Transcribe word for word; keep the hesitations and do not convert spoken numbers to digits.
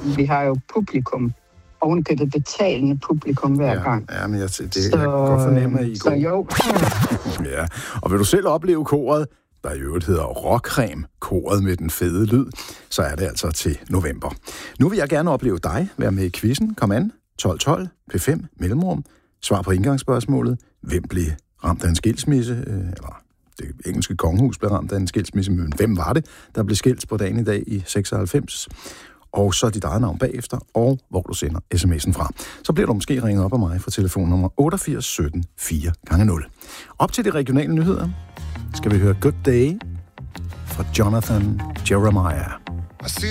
vi har jo publikum. Ovenkøbet betalende publikum hver ja, gang. Ja, men jeg, det, så, jeg kan godt fornemme, at I så går. jo. Ja, og vil du selv opleve koret, der i øvrigt hedder Rockcreme, koret med den fede lyd, så er det altså til november. Nu vil jeg gerne opleve dig være med i quizzen. Kom an, tolv tolv, P fem, mellemrum. Svar på indgangsspørgsmålet. Hvem blev ramt af en skilsmisse? Eller det engelske kongehus blev ramt af en skilsmisse, men hvem var det, der blev skilt på dagen i dag i seksoghalvfems? Og så dit eget navn bagefter, og hvor du sender sms'en fra. Så bliver du måske ringet op af mig fra telefonnummer otteogfirs sytten fire gange nul. Op til de regionale nyheder skal vi høre Good Day fra Jonathan Jeremiah.